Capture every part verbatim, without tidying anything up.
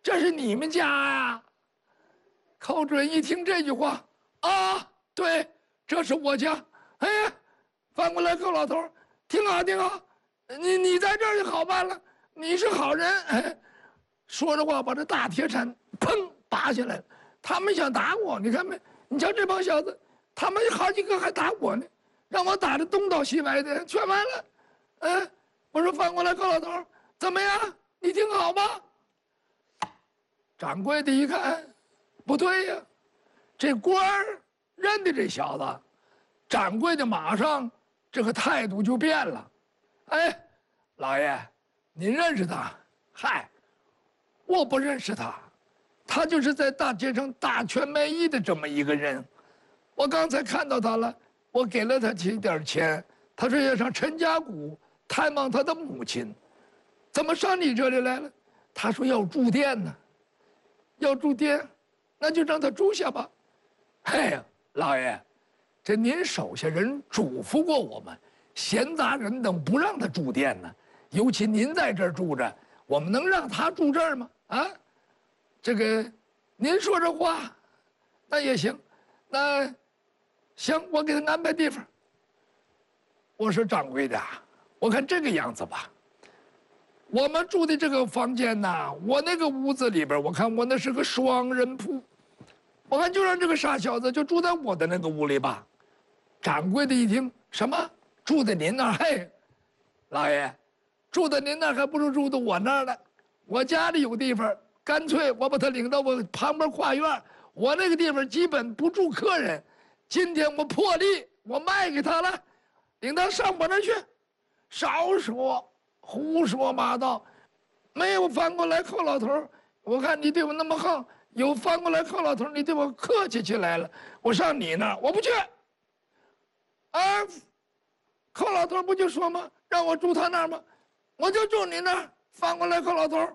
这是你们家呀？寇准一听这句话，啊，对，这是我家。哎呀，翻过来，寇老头，挺好，挺好，你你在这儿就好办了，你是好人。哎，说着话，把这大铁铲砰拔下来了。他们想打我，你看没？你瞧这帮小子，他们好几个还打我呢，让我打的东倒西歪的，全完了。嗯，我说翻过来，寇老头，怎么样？你挺好吗？掌柜的一看，不对呀，这官儿认得这小子，掌柜的马上这个态度就变了。哎，老爷，您认识他？嗨，我不认识他，他就是在大街上大权卖艺的这么一个人。我刚才看到他了，我给了他几点钱，他说要上陈家谷探望他的母亲，怎么上你这里来了？他说要住店呢。要住店，那就让他住下吧。哎呀，老爷，这您手下人嘱咐过我们，闲杂人等不让他住店呢。尤其您在这儿住着，我们能让他住这儿吗？啊，这个，您说这话，那也行。那行，我给他安排地方。我说掌柜的，我看这个样子吧。我们住的这个房间呐，我那个屋子里边，我看我那是个双人铺，我看就让这个傻小子就住在我的那个屋里吧。掌柜的一听，什么住在您那儿？嘿，老爷，住在您那儿还不如住在我那儿呢。我家里有地方，干脆我把他领到我旁边花园，我那个地方基本不住客人。今天我破例，我卖给他了，领他上我那儿去。少说。胡说八道，没有翻过来寇老头，我看你对我那么横，有翻过来寇老头，你对我客气起来了，我上你那儿，我不去。啊，寇老头不就说吗？让我住他那儿吗？我就住你那儿。翻过来寇老头。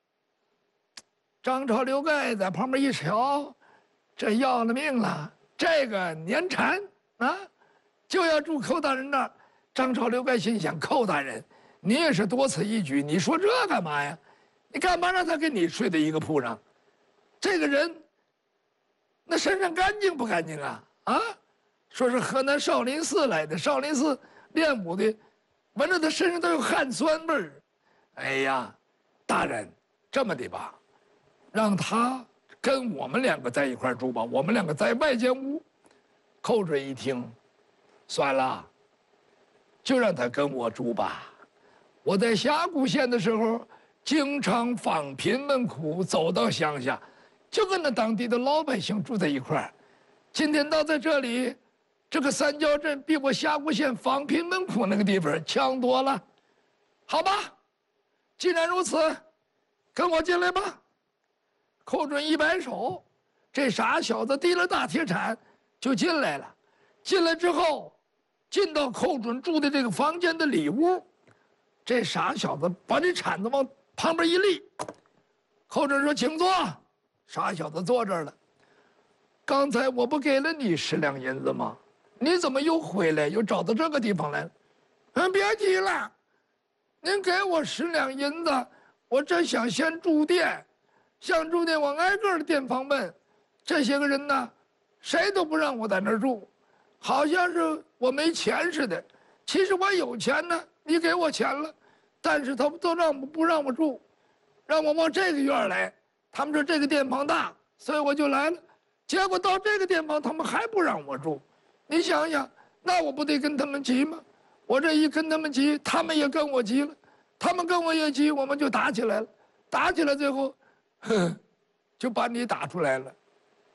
张超、刘盖在旁边一瞧，这要了命了，这个年馋啊，就要住寇大人那儿。张超、刘盖心想：寇大人。你也是多此一举，你说这干嘛呀？你干嘛让他跟你睡在一个铺上？这个人，那身上干净不干净啊？啊，说是河南少林寺来的，少林寺练武的，闻着他身上都有汗酸味儿。哎呀，大人，这么的吧，让他跟我们两个在一块住吧，我们两个在外间屋。寇准一听，算了，就让他跟我住吧。我在峡谷县的时候，经常访贫问苦，走到乡下，就跟那当地的老百姓住在一块儿。今天到在这里，这个三角镇比我峡谷县访贫问苦那个地方强多了。好吧，既然如此，跟我进来吧。寇准一摆手，这傻小子提了大铁铲就进来了。进来之后，进到寇准住的这个房间的里屋。这傻小子把这铲子往旁边一立，寇准说：“请坐。”傻小子坐这儿了。刚才我不给了你十两银子吗？你怎么又回来，又找到这个地方来了？嗯，别提了，您给我十两银子，我这想先住店，想住店往挨个的店房问，这些个人呢，谁都不让我在那儿住，好像是我没钱似的。其实我有钱呢。你给我钱了，但是他们都让不让我住，让我往这个院来。他们说这个店房大，所以我就来了。结果到这个店房，他们还不让我住。你想想，那我不得跟他们急吗？我这一跟他们急，他们也跟我急了，他们跟我也急，我们就打起来了。打起来最后，哼，就把你打出来了。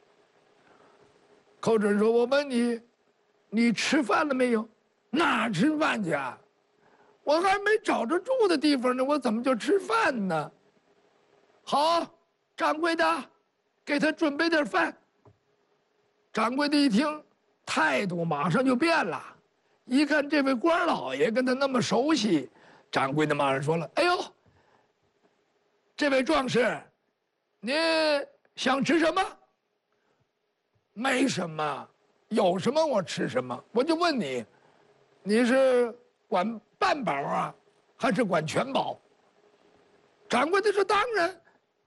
寇准说：“我问你，你吃饭了没有？哪吃饭去啊？我还没找着住的地方呢，我怎么就吃饭呢？”好，掌柜的，给他准备点饭。掌柜的一听，态度马上就变了。一看这位官老爷跟他那么熟悉，掌柜的马上说了：“哎呦，这位壮士，您想吃什么？”“没什么，有什么我吃什么。我就问你，你是管半饱啊，还是管全饱？”掌柜的说：“当然，